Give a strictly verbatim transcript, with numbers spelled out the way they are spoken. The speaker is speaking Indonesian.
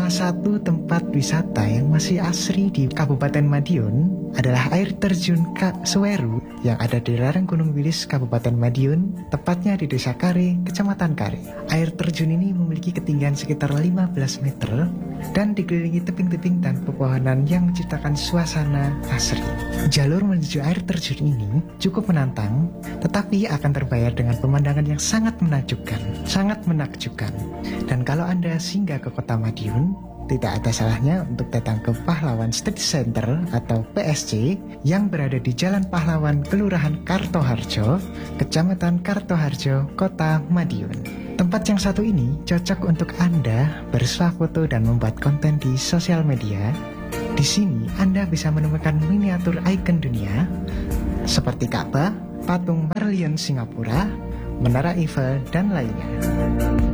Salah satu tempat wisata yang masih asri di Kabupaten Madiun adalah air terjun Kak Seweru yang ada di lereng Gunung Wilis, Kabupaten Madiun, tepatnya di Desa Kare, Kecamatan Kare. Air terjun ini memiliki ketinggian sekitar lima belas meter dan dikelilingi tebing-tebing dan pepohonan yang menciptakan suasana asri. Jalur menuju air terjun ini cukup menantang, tetapi akan terbayar dengan pemandangan yang sangat menakjubkan, sangat menakjubkan. Dan kalau Anda singgah ke kota Madiun, tidak ada salahnya untuk datang ke Pahlawan Street Center atau P S C yang berada di Jalan Pahlawan, Kelurahan Kartoharjo, Kecamatan Kartoharjo, Kota Madiun. Tempat yang satu ini cocok untuk Anda bersuah foto dan membuat konten di sosial media. Di sini Anda bisa menemukan miniatur ikon dunia seperti Ka'bah, patung Merlion Singapura, Menara Eiffel, dan lainnya.